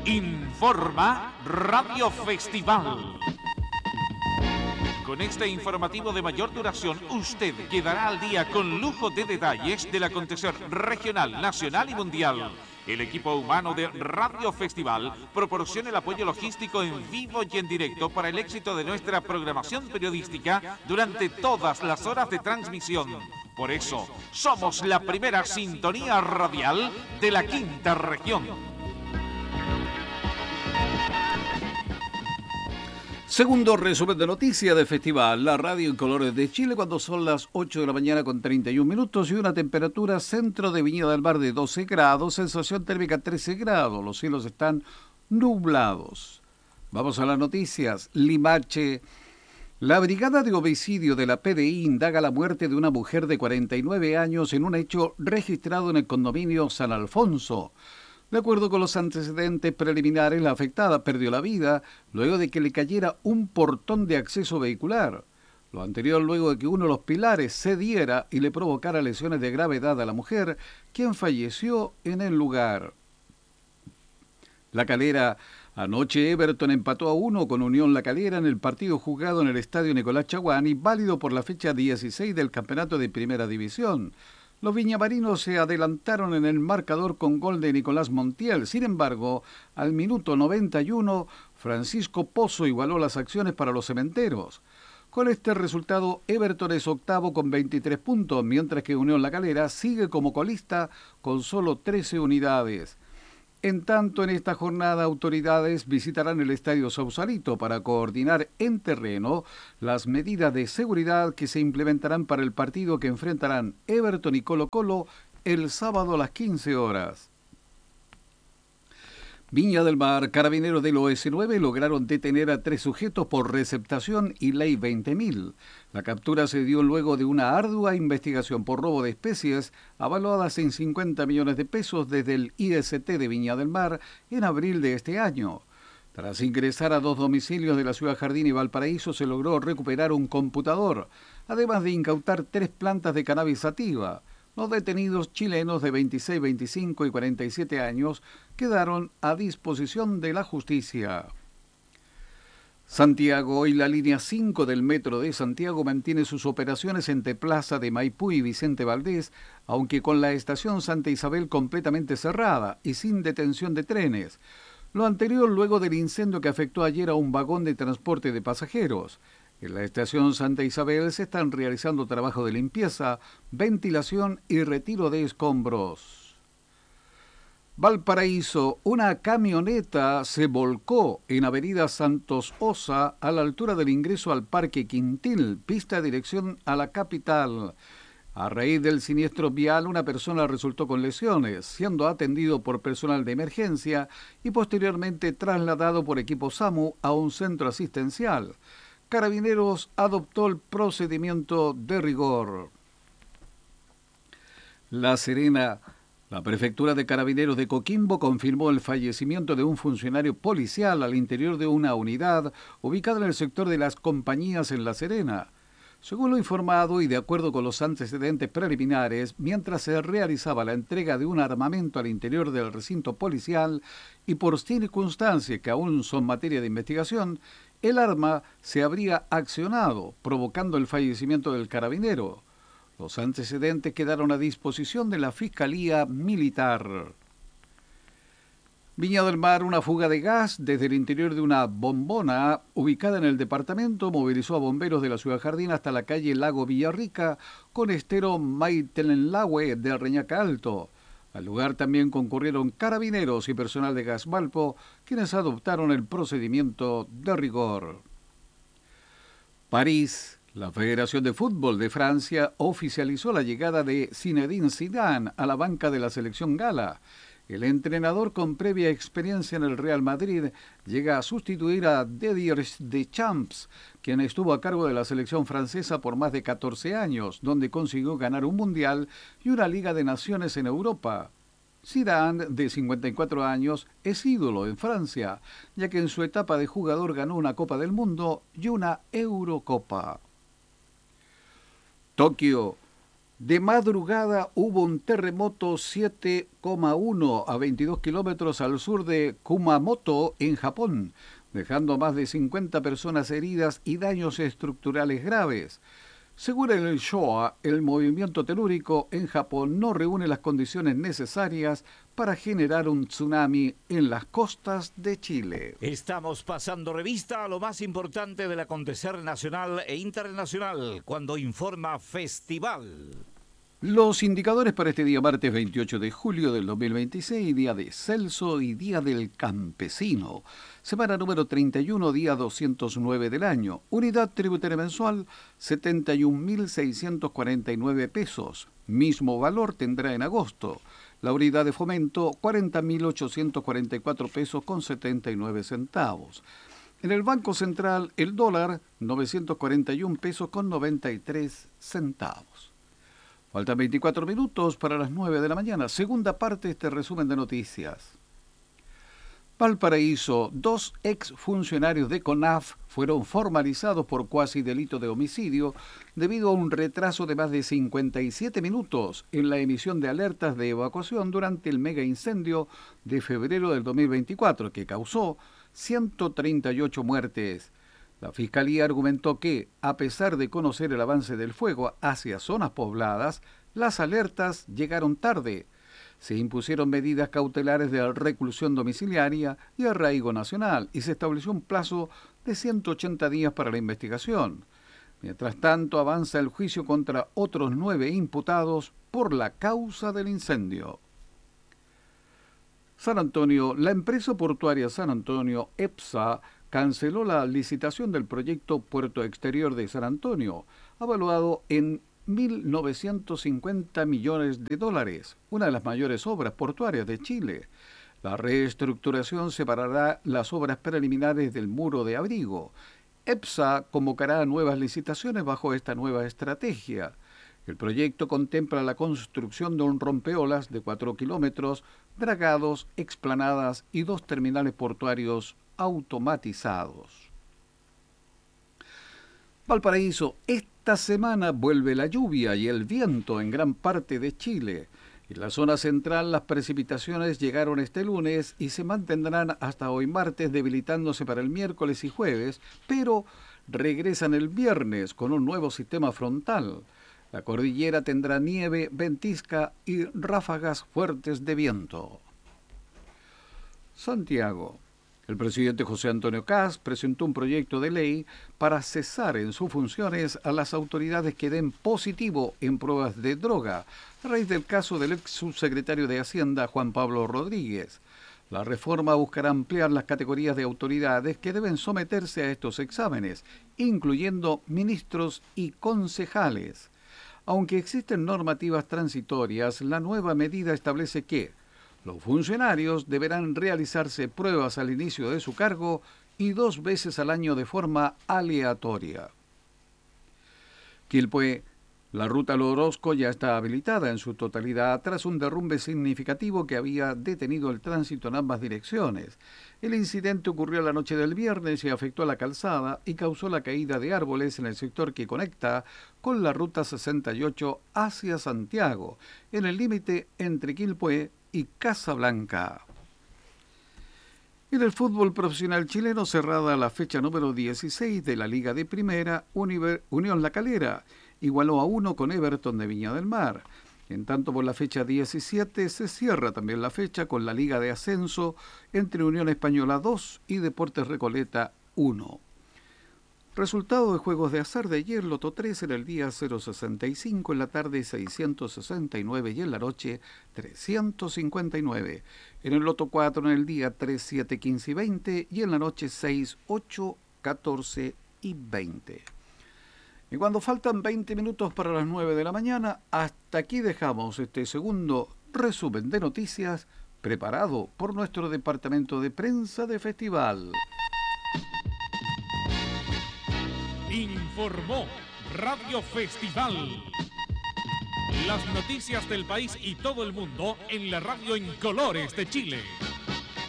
Informa Radio Festival. Con este informativo de mayor duración, usted quedará al día con lujo de detalles del acontecer regional, nacional y mundial. El equipo humano de Radio Festival proporciona el apoyo logístico en vivo y en directo para el éxito de nuestra programación periodística durante todas las horas de transmisión. Por eso, somos la primera sintonía radial de la quinta región. Segundo resumen de noticias de Festival, la radio en colores de Chile, cuando son las 8 de la mañana con 31 minutos y una temperatura centro de Viña del Mar de 12 grados, sensación térmica 13 grados, los cielos están nublados. Vamos a las noticias. Limache. La Brigada de Homicidio de la PDI indaga la muerte de una mujer de 49 años en un hecho registrado en el condominio San Alfonso. De acuerdo con los antecedentes preliminares, la afectada perdió la vida luego de que le cayera un portón de acceso vehicular. Lo anterior luego de que uno de los pilares cediera y le provocara lesiones de gravedad a la mujer, quien falleció en el lugar. La Calera. Anoche Everton empató a 1 con Unión La Calera en el partido jugado en el estadio Nicolás Chaguán y válido por la fecha 16 del campeonato de Primera División. Los viñamarinos se adelantaron en el marcador con gol de Nicolás Montiel. Sin embargo, al minuto 91, Francisco Pozo igualó las acciones para los cementeros. Con este resultado, Everton es octavo con 23 puntos, mientras que Unión La Calera sigue como colista con solo 13 unidades. En tanto, en esta jornada, autoridades visitarán el Estadio Sausalito para coordinar en terreno las medidas de seguridad que se implementarán para el partido que enfrentarán Everton y Colo-Colo el sábado a las 15 horas. Viña del Mar. Carabineros del OS9 lograron detener a 3 sujetos por receptación y ley 20.000. La captura se dio luego de una ardua investigación por robo de especies avaluadas en 50 millones de pesos desde el IST de Viña del Mar en abril de este año. Tras ingresar a 2 domicilios de la ciudad Jardín y Valparaíso, se logró recuperar un computador, además de incautar 3 plantas de cannabis sativa. Los detenidos chilenos de 26, 25 y 47 años quedaron a disposición de la justicia. Santiago. Y la línea 5 del Metro de Santiago mantiene sus operaciones entre Plaza de Maipú y Vicente Valdés, aunque con la estación Santa Isabel completamente cerrada y sin detención de trenes. Lo anterior luego del incendio que afectó ayer a un vagón de transporte de pasajeros. En la estación Santa Isabel se están realizando trabajos de limpieza, ventilación y retiro de escombros. Valparaíso. Una camioneta se volcó en Avenida Santos Osa a la altura del ingreso al Parque Quintil, pista de dirección a la capital. A raíz del siniestro vial, una persona resultó con lesiones, siendo atendido por personal de emergencia y posteriormente trasladado por equipo SAMU a un centro asistencial. Carabineros adoptó el procedimiento de rigor. La Serena. La Prefectura de Carabineros de Coquimbo confirmó el fallecimiento de un funcionario policial al interior de una unidad ubicada en el sector de las Compañías en La Serena. Según lo informado y de acuerdo con los antecedentes preliminares, mientras se realizaba la entrega de un armamento al interior del recinto policial y por circunstancias que aún son materia de investigación, el arma se habría accionado, provocando el fallecimiento del carabinero. Los antecedentes quedaron a disposición de la Fiscalía Militar. Viña del Mar. Una fuga de gas desde el interior de una bombona ubicada en el departamento movilizó a bomberos de la ciudad Jardín hasta la calle Lago Villarrica con estero Maitenlahue de Reñaca Alto. Al lugar también concurrieron carabineros y personal de Gasvalpo, quienes adoptaron el procedimiento de rigor. París. La Federación de Fútbol de Francia oficializó la llegada de Zinedine Zidane a la banca de la selección gala. El entrenador con previa experiencia en el Real Madrid llega a sustituir a Didier Deschamps, quien estuvo a cargo de la selección francesa por más de 14 años, donde consiguió ganar un Mundial y una Liga de Naciones en Europa. Zidane, de 54 años, es ídolo en Francia, ya que en su etapa de jugador ganó una Copa del Mundo y una Eurocopa. Tokio. De madrugada hubo un terremoto 7,1 a 22 kilómetros al sur de Kumamoto, en Japón, dejando a más de 50 personas heridas y daños estructurales graves. Según el Showa, el movimiento telúrico en Japón no reúne las condiciones necesarias para generar un tsunami en las costas de Chile. Estamos pasando revista a lo más importante del acontecer nacional e internacional cuando informa Festival. Los indicadores para este día martes 28 de julio del 2026, día de Celso y día del campesino. Semana número 31, día 209 del año. Unidad tributaria mensual, 71.649 pesos. Mismo valor tendrá en agosto. La unidad de fomento, 40.844 pesos con 79 centavos. En el Banco Central, el dólar, 941 pesos con 93 centavos. Faltan 24 minutos para las 9 de la mañana. Segunda parte de este resumen de noticias. Valparaíso, 2 exfuncionarios de CONAF fueron formalizados por cuasi delito de homicidio debido a un retraso de más de 57 minutos en la emisión de alertas de evacuación durante el mega incendio de febrero del 2024 que causó 138 muertes. La Fiscalía argumentó que, a pesar de conocer el avance del fuego hacia zonas pobladas, las alertas llegaron tarde. Se impusieron medidas cautelares de reclusión domiciliaria y arraigo nacional y se estableció un plazo de 180 días para la investigación. Mientras tanto, avanza el juicio contra otros 9 imputados por la causa del incendio. San Antonio, la empresa portuaria San Antonio, EPSA, canceló la licitación del proyecto Puerto Exterior de San Antonio, avaluado en 1.950 millones de dólares, una de las mayores obras portuarias de Chile. La reestructuración separará las obras preliminares del muro de abrigo. EPSA convocará nuevas licitaciones bajo esta nueva estrategia. El proyecto contempla la construcción de un rompeolas de 4 kilómetros, dragados, explanadas y 2 terminales portuarios automatizados. Valparaíso, esta semana vuelve la lluvia y el viento en gran parte de Chile. En la zona central las precipitaciones llegaron este lunes y se mantendrán hasta hoy martes, debilitándose para el miércoles y jueves, pero regresan el viernes con un nuevo sistema frontal. La cordillera tendrá nieve, ventisca y ráfagas fuertes de viento. Santiago. El presidente José Antonio Kast presentó un proyecto de ley para cesar en sus funciones a las autoridades que den positivo en pruebas de droga, a raíz del caso del ex subsecretario de Hacienda Juan Pablo Rodríguez. La reforma buscará ampliar las categorías de autoridades que deben someterse a estos exámenes, incluyendo ministros y concejales. Aunque existen normativas transitorias, la nueva medida establece que los funcionarios deberán realizarse pruebas al inicio de su cargo y 2 veces al año de forma aleatoria. Quilpué. La ruta al Orozco ya está habilitada en su totalidad tras un derrumbe significativo que había detenido el tránsito en ambas direcciones. El incidente ocurrió la noche del viernes y afectó a la calzada y causó la caída de árboles en el sector que conecta con la ruta 68 hacia Santiago, en el límite entre Quilpué y Casablanca. En el fútbol profesional chileno, cerrada la fecha número 16 de la Liga de Primera, Unión La Calera igualó a 1 con Everton de Viña del Mar. En tanto, por la fecha 17 se cierra también la fecha con la Liga de Ascenso entre Unión Española 2 y Deportes Recoleta 1. Resultado de juegos de azar de ayer: Loto 3 en el día 0,65, en la tarde 669 y en la noche 359. En el Loto 4 en el día 3, 7, 15 y 20 y en la noche 6, 8, 14 y 20. Y cuando faltan 20 minutos para las 9 de la mañana, hasta aquí dejamos este segundo resumen de noticias preparado por nuestro departamento de prensa de Festival. Informó Radio Festival. Las noticias del país y todo el mundo en la radio en colores de Chile.